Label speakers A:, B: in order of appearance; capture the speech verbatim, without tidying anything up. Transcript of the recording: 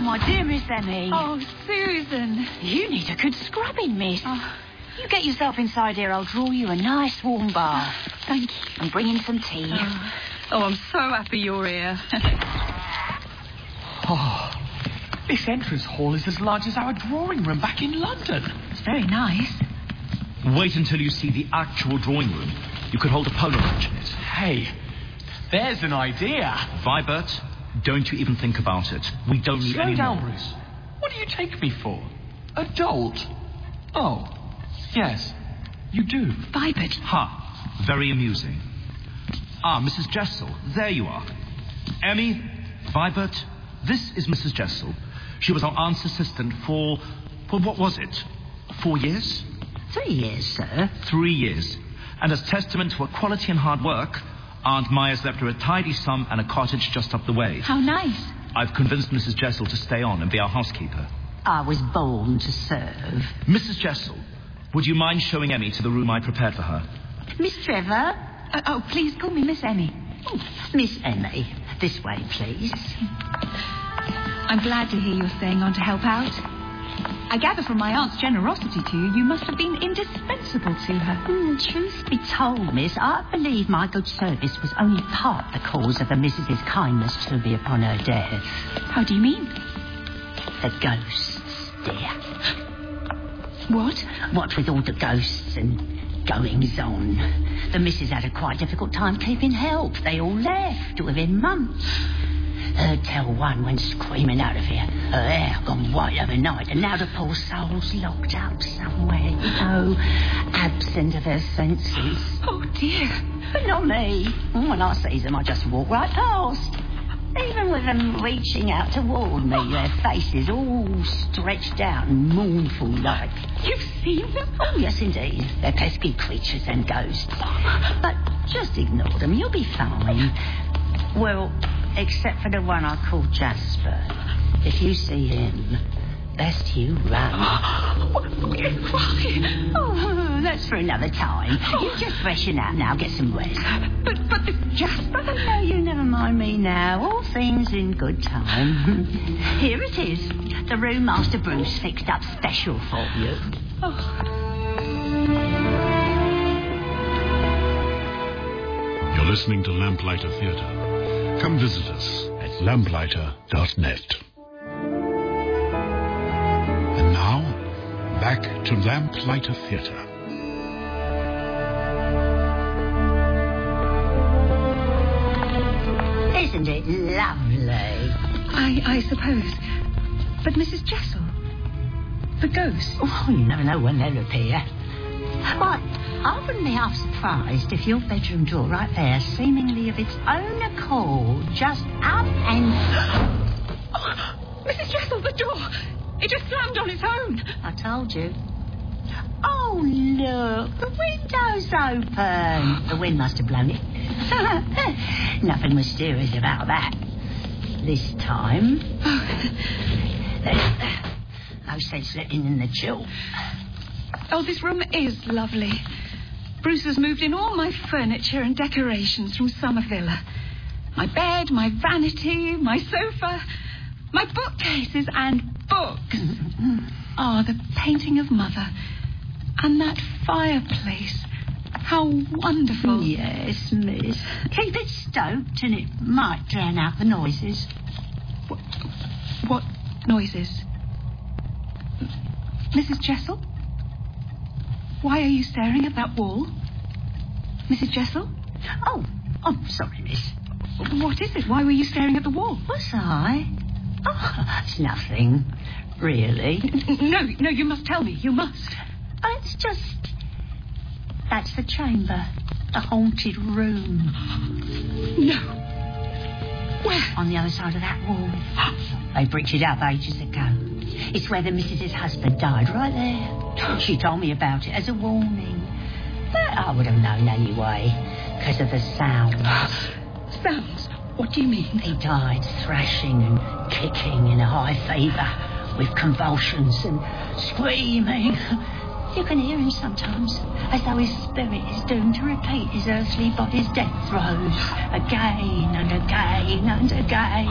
A: my dear Miss Emmy.
B: Oh, Susan.
A: You need a good scrubbing, miss.
B: Oh.
A: You get yourself inside here, I'll draw you a nice warm bath.
B: Thank you.
A: And bring in some tea.
B: Oh, oh I'm so happy you're here.
C: Oh, this entrance hall is as large as our drawing room back in London.
B: It's very nice.
D: Wait until you see the actual drawing room. You could hold a polo match in it.
C: Hey, there's an idea.
D: Vibert, don't you even think about it. We don't need
C: Slow
D: any
C: down,
D: more.
C: Bruce. What do you take me for? A dolt? Oh, yes, you do.
B: Vibert.
D: Ha, very amusing. Ah, Missus Jessel, there you are. Emmy, Vibert, this is Missus Jessel. She was our aunt's assistant for, for what was it? Four years?
A: Three years, sir.
D: Three years. And as testament to her quality and hard work, Aunt Myers left her a tidy sum and a cottage just up the way.
B: How nice.
D: I've convinced Missus Jessel to stay on and be our housekeeper.
A: I was born to serve.
D: Missus Jessel, would you mind showing Emmy to the room I prepared for her?
A: Miss Trevor?
B: Uh, oh, please call me Miss Emmy.
A: Oh, Miss Emmy, this way, please.
B: I'm glad to hear you're staying on to help out. I gather from my aunt's generosity to you, you must have been indispensable to her.
A: Mm, truth be told, miss, I believe my good service was only part the cause of the missus's kindness to me upon her death.
B: How do you mean?
A: The ghosts, dear.
B: What?
A: What with all the ghosts and goings on, the missus had a quite difficult time keeping help. They all left within months. Heard tell one went screaming out of here. Her hair gone white overnight, and now the poor soul's locked up somewhere, you know, absent of her senses.
B: Oh, dear.
A: But not me. When I sees them, I just walk right past. Even with them reaching out toward me, their faces all stretched out and mournful like.
B: You've seen them?
A: Oh, yes, indeed. They're pesky creatures and ghosts. But just ignore them. You'll be fine. Well, except for the one I call Jasper. If you see him, best you run.
B: Why?
A: Oh, that's for another time. You just freshen out now, get some rest.
B: But, but the Jasper...
A: Oh, no, you never mind me now. All things in good time. Here it is. The room Master Bruce fixed up special for you.
B: Oh.
E: You're listening to Lamplighter Theatre. Come visit us at lamplighter dot net. And now, back to Lamplighter Theatre.
A: Isn't it lovely?
B: I, I suppose. But Missus Jessel, the ghost.
A: Oh, you never know when they'll appear. But I wouldn't be half surprised if your bedroom door right there, seemingly of its own accord, just up and...
B: Oh, Missus Jessel, the door! It just slammed on its own.
A: I told you. Oh, look, the window's open. The wind must have blown it. Nothing mysterious about that. This time. No sense letting in the chill.
B: Oh, this room is lovely. Bruce has moved in all my furniture and decorations from Summer Villa. My bed, my vanity, my sofa, my bookcases and books. Oh, the painting of Mother. And that fireplace. How wonderful.
A: Yes, miss. Keep it stoked and it might drown out the noises.
B: What, what noises? Missus Jessel? Why are you staring at that wall? Missus Jessel?
A: Oh, I'm sorry, miss.
B: What is it? Why were you staring at the wall?
A: Was I? Oh, it's nothing, really.
B: No, no, you must tell me. You must.
A: Oh, it's just... That's the chamber. The haunted room.
B: No. Where?
A: On the other side of that wall. They bricked it up ages ago. It's where the missus's husband died, right there. She told me about it as a warning. But I would have known anyway, because of the sounds.
B: Sounds? What do you mean?
A: He died thrashing and kicking in a high fever, with convulsions and screaming. You can hear him sometimes, as though his spirit is doomed to repeat his earthly body's death throes, again and again and again.